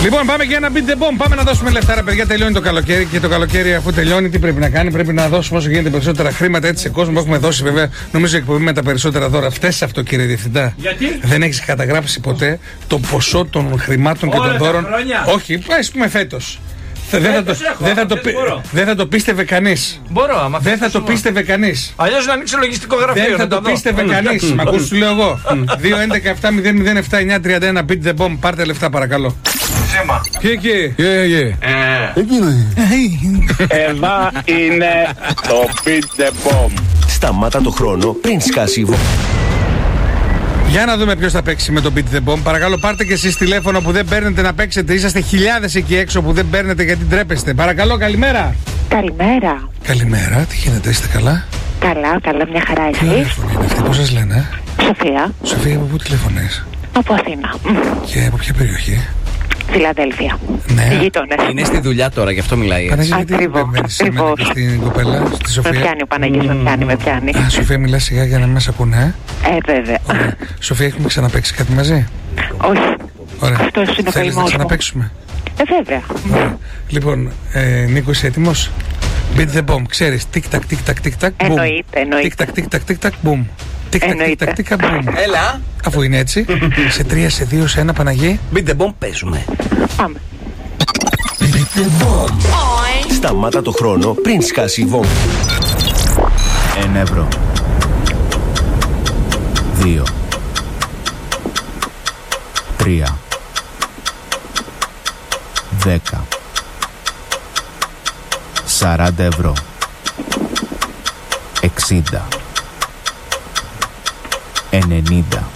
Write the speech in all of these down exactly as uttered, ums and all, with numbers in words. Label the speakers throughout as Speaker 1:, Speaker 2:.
Speaker 1: Λοιπόν, πάμε για ένα beat the bomb. Πάμε να δώσουμε λεφτά, ρε παιδιά. Τελειώνει το καλοκαίρι. Και το καλοκαίρι, αφού τελειώνει, τι πρέπει να κάνει? Πρέπει να δώσουμε όσο γίνεται περισσότερα χρήματα έτσι σε κόσμο που έχουμε δώσει. Βέβαια, νομίζω εκπομπή με τα περισσότερα δώρα. Φταίει αυτό, κύριε Διευθυντά.
Speaker 2: Γιατί?
Speaker 1: Δεν έχει καταγράψει ποτέ το ποσό των χρημάτων και των δώρων. Όχι, α πούμε φέτος. Δεν θα, το, δεν, θα το, δεν θα το πίστευε κανείς.
Speaker 2: Μπορώ, άμα
Speaker 1: δεν θα το πίστευε κανείς.
Speaker 2: Αλλιώς να ανοίξω λογιστικό γραφείο.
Speaker 1: Δεν θα το πίστευε κανείς. Μ' ακούς, σου λέω εγώ. δύο έντεκα επτά μηδέν μηδέν επτά εννιά τριάντα ένα beat the bomb. Πάρτε λεφτά, παρακαλώ.
Speaker 2: Σέμα.
Speaker 1: Και εκεί.
Speaker 3: Εκεί είναι.
Speaker 4: Εδώ είναι το beat the bomb.
Speaker 5: Σταμάτα το χρόνο πριν σκάσει η βόμβα.
Speaker 1: Για να δούμε ποιος θα παίξει με το Beat the Bomb. Παρακαλώ, πάρτε και εσείς τηλέφωνο που δεν παίρνετε να παίξετε. Είσαστε χιλιάδες εκεί έξω που δεν παίρνετε γιατί ντρέπεστε. Παρακαλώ, καλημέρα.
Speaker 6: Καλημέρα.
Speaker 1: Καλημέρα, τι γίνεται, είστε καλά?
Speaker 6: Καλά, καλά, μια χαρά
Speaker 1: Τι
Speaker 6: εσείς?
Speaker 1: τηλέφωνο είναι αυτή, πώς σας λένε?
Speaker 6: Σοφία.
Speaker 1: Σοφία, από πού τηλεφωνείς?
Speaker 6: Από Αθήνα.
Speaker 1: Και από ποια περιοχή?
Speaker 6: Φιλαδέλφια.
Speaker 1: Ναι.
Speaker 6: Οι γείτονες.
Speaker 7: Είναι στη δουλειά τώρα, γι' αυτό μιλάει.
Speaker 1: Παναγία, γιατί
Speaker 6: Ακριβώς,
Speaker 1: μπαίνεις σε μένα και
Speaker 6: ακριβώς.
Speaker 1: στην κοπέλα, στη
Speaker 6: Με
Speaker 1: Σοφία?
Speaker 6: πιάνει ο Παναγής, με πιάνει, με πιάνει.
Speaker 1: Α, Σοφία, μιλάς σιγά για να μην μας ακούνε, ε.
Speaker 6: Ε, βέβαια.
Speaker 1: Ωραία. Σοφία, έχουμε ξαναπαίξει κάτι μαζί?
Speaker 6: Όχι.
Speaker 1: Ωραία.
Speaker 6: Αυτός είναι ο
Speaker 1: Θέλεις
Speaker 6: καημός
Speaker 1: να
Speaker 6: μου.
Speaker 1: ξαναπαίξουμε?
Speaker 6: Ε, βέβαια.
Speaker 1: Ωραία. Λοιπόν, ε, Νίκο, είσαι έτοιμος? Beat the bomb, ξέρεις. Τικ-τακ, τικ-τακ, τικ-τακ, boom.
Speaker 6: Εννοείται, εννοείται.
Speaker 1: Τικ-τακ, τικ-τακ, τικ-τακ, boom. Τικ-τακ,
Speaker 6: Εννοείται.
Speaker 1: τικ-τακ, τικ-τακ, boom.
Speaker 7: Έλα.
Speaker 1: Αφού είναι έτσι, σε τρία, σε δύο, σε ένα, Παναγί.
Speaker 7: Beat the bomb, παίζουμε.
Speaker 6: Πάμε.
Speaker 5: Σταμάτα το χρόνο πριν σκάσει η βόμβα.
Speaker 3: Ένα ευρώ. Δύο. Τρία. Δέκα. Σαράντα ευρώ. Εξήντα. Ενενήντα.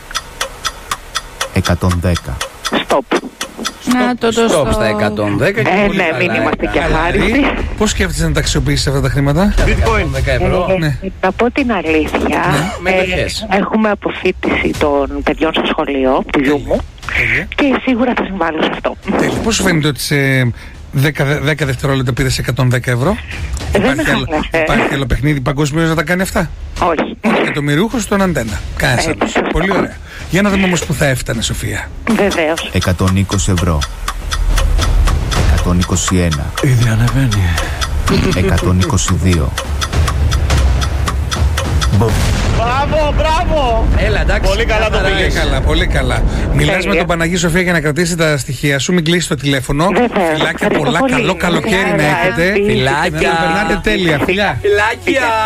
Speaker 3: Εκατόν δέκα.
Speaker 6: Stop.
Speaker 8: Να το το
Speaker 7: Stop στα εκατόν δέκα. και
Speaker 6: Ε,
Speaker 7: πολύ
Speaker 6: ναι,
Speaker 7: καλά,
Speaker 6: μην
Speaker 7: ε.
Speaker 6: είμαστε και
Speaker 1: Χαλαρή.
Speaker 6: αχάριστοι.
Speaker 1: Πώς σκέφτεσαι να τα αξιοποιήσεις αυτά τα χρήματα?
Speaker 7: εκατόν δέκα ευρώ.
Speaker 6: Ε,
Speaker 1: ναι.
Speaker 6: Να πω την αλήθεια,
Speaker 7: μετοχές.
Speaker 6: ε, έχουμε αποφύτιση των παιδιών στο σχολείο, του γιού μου,
Speaker 1: Τέλεια.
Speaker 6: και σίγουρα θα συμβάλλω σε αυτό.
Speaker 1: Τέλεια. Πώς σου φαίνεται ότι σε δέκα, δέκα δευτερόλεπτα πήρες εκατόν δέκα ευρώ?
Speaker 6: Ε, δεν
Speaker 1: Υπάρχει
Speaker 6: με
Speaker 1: άλλο,
Speaker 6: χαλάσε.
Speaker 1: υπάρχει άλλο παιχνίδι παγκοσμίως να τα κάνει αυτά?
Speaker 6: Όχι.
Speaker 1: Ο εκατομμυριούχος στον αντένα. Κάνεις
Speaker 6: Έτσι,
Speaker 1: άλλος.
Speaker 6: σωστά.
Speaker 1: Πολύ ωραία. Για να δούμε όμως που θα έφτανε, Σοφία.
Speaker 6: Βεβαίως.
Speaker 3: Εκατόν είκοσι ευρώ. Εκατόν είκοσι ένα.
Speaker 7: Ήδη ανεβαίνει.
Speaker 3: Εκατόν είκοσι δύο.
Speaker 4: Μπράβο, μπράβο.
Speaker 7: Έλα, εντάξει.
Speaker 4: Πολύ καλά το
Speaker 7: χαρά
Speaker 1: Πολύ
Speaker 7: είσαι.
Speaker 1: καλά, πολύ καλά. Μιλάς
Speaker 6: Τέλεια.
Speaker 1: με τον Παναγί, Σοφία, για να κρατήσει τα στοιχεία σου. Μην κλείσει το τηλέφωνο.
Speaker 6: Βεβαίως.
Speaker 1: Φιλάκια
Speaker 6: Ευχαριστώ
Speaker 1: πολλά.
Speaker 6: πολύ.
Speaker 1: Καλό καλοκαίρι να
Speaker 6: Χαρά,
Speaker 1: έχετε.
Speaker 6: επίσης.
Speaker 7: Φιλάκια.
Speaker 1: Να περνάτε τέλεια. Φιλιά.
Speaker 7: Φιλάκια.